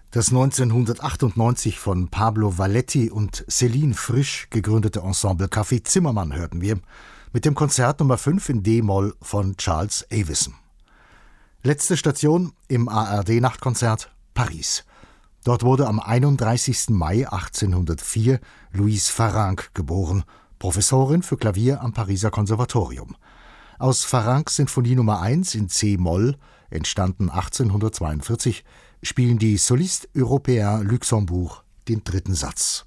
Das 1998 von Pablo Valletti und Céline Frisch gegründete Ensemble Café Zimmermann hörten wir mit dem Konzert Nummer 5 in D-Moll von Charles Avison. Letzte Station im ARD-Nachtkonzert Paris. Dort wurde am 31. Mai 1804 Louise Farrenc geboren, Professorin für Klavier am Pariser Konservatorium. Aus Farrencs Sinfonie Nummer 1 in C-Moll, entstanden 1842, spielen die Solistes Européens Luxembourg den dritten Satz.